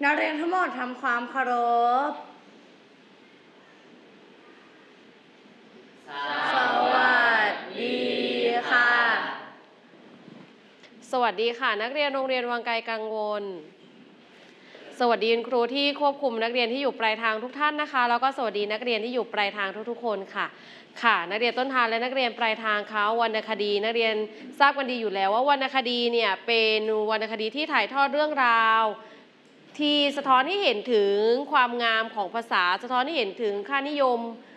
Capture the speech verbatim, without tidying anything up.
นักเรียนทั้งหมดทำความเคารพสวัสดีค่ะสวัสดีค่ะนักเรียนโรงเรียนวังไกลกังวลสวัสดีคุณครูที่ควบคุมนักเรียนที่อยู่ปลายทางทุกท่านนะคะแล้วก็สวัสดีนักเรียนที่อยู่ปลายทางทุกๆคนค่ะค่ะนักเรียนต้นทางและนักเรียนปลายทางเขาวรรณคดีนักเรียนทราบกันดีอยู่แล้วว่าวรรณคดีเนี่ยเป็นวรรณคดีที่ถ่ายทอดเรื่องราวที่สะท้อนให้เห็นถึงความงามของภาษาสะท้อนให้เห็นถึงค่านิยม